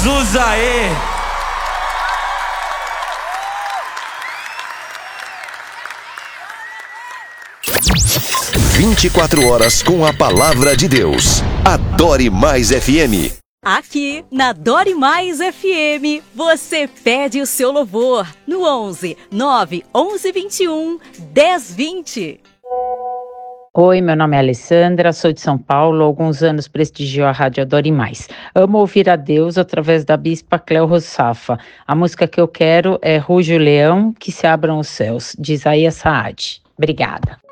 Jesus, aê! 24 horas com a palavra de Deus. Adore Mais FM. Aqui na Adore Mais FM, você pede o seu louvor no 11 9 11 21 10 20. Oi, meu nome é Alessandra, sou de São Paulo, há alguns anos prestigio a Rádio Adore Mais. Amo ouvir a Deus através da Bispa Cléo Rossafa. A música que eu quero é Ruge o Leão, que se abram os céus, de Isaías Saad. Obrigada.